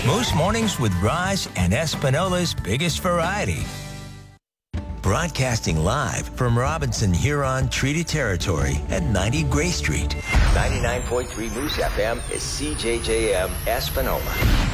Moose Mornings with Roz and Espinola's biggest variety. Broadcasting live from Robinson Huron Treaty Territory at 90 Gray Street. 99.3 Moose FM is CJJM Espanola.